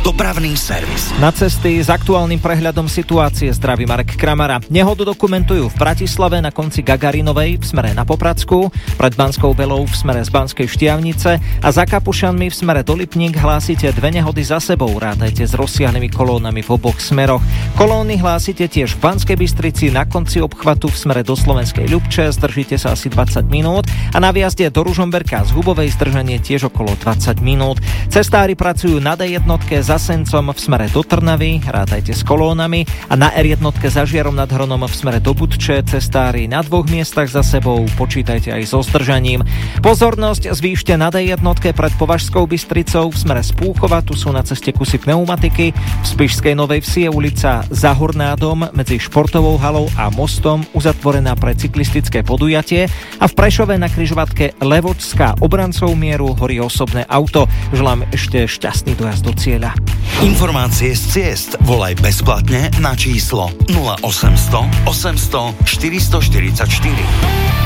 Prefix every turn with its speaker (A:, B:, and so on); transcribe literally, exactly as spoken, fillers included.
A: Dopravný servis.
B: Na cesty s aktuálnym prehľadom situácie zdraví Marek Kramara. Nehodu dokumentujú v Bratislave na konci Gagarinovej v smere na Popradskú, pred Banskou Belou v smere z Banskej Štiavnice a za Kapušanmi v smere do Lipník hlásite dve nehody za sebou. Rátajte s rozsiahlymi kolónami v oboch smeroch. Kolóny hlásite tiež v Banskej Bystrici na konci obchvatu v smere do Slovenskej Ľubče. Zdržíte sa asi dvadsať minút a na viazde do Ružomberka z Hubovej zdržanie tiež okolo dvadsať minút. Cestári pracujú na dé jednotke za Sencom v smere do Trnavy, rátajte s kolónami, a na er jednotke za Žiarom nad Hronom v smere do Budče. Cestári na dvoch miestach za sebou, počítajte aj so zdržaním. Pozornosť zvýšte na dé jednotke pred Považskou Bystricou v smere z Púchova, tu sú na ceste kusy pneumatiky. V Spišskej Novej Vsi je ulica Za Hurnádom medzi Športovou halou a mostom uzatvorená pre cyklistické podujatie a v Prešove na križovatke Levočská Obrancov mieru horí osobné auto. Želám ešte šťastný dojazd do cieľa.
A: Informácie z ciest volaj bezplatne na číslo nula osemsto osemsto štyristoštyridsaťštyri.